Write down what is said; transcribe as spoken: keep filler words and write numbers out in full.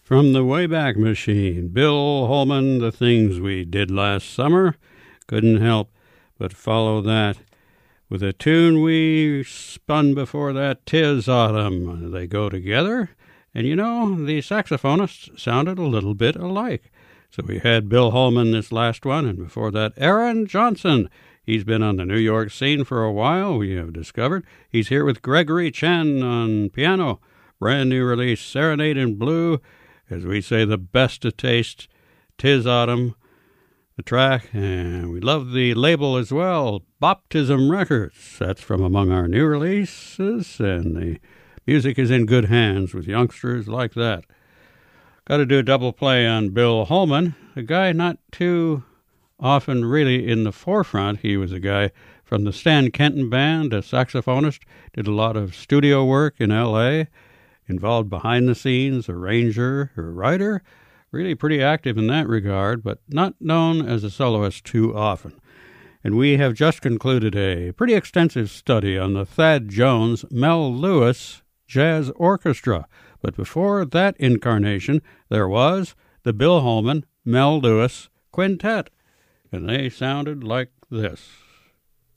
From the Wayback Machine, Bill Holman, The Things We Did Last Summer. Couldn't help but follow that with a tune we spun before that, 'Tis Autumn. They go together, and you know, the saxophonists sounded a little bit alike. So we had Bill Holman this last one, and before that, Aaron Johnson. He's been on the New York scene for a while, we have discovered. He's here with Gregory Chen on piano. Brand new release, Serenade in Blue. As we say, the best of taste, 'Tis Autumn, the track, and we love the label as well, Boptism Records. That's from among our new releases, and the music is in good hands with youngsters like that. Got to do a double play on Bill Holman, a guy not too often really in the forefront. He was a guy from the Stan Kenton Band, a saxophonist, did a lot of studio work in L A, involved behind the scenes, arranger, or writer, really pretty active in that regard, but not known as a soloist too often. And we have just concluded a pretty extensive study on the Thad Jones Mel Lewis Jazz Orchestra. But before that incarnation, there was the Bill Holman Mel Lewis Quintet, and they sounded like this.